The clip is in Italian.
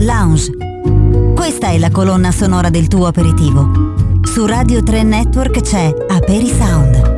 lounge. Questa è la colonna sonora del tuo aperitivo. Su Radio 3 Network c'è Aperi Sound.